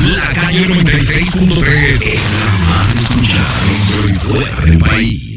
La Calle 96.3 es la más escuchada dentro y fuera del país.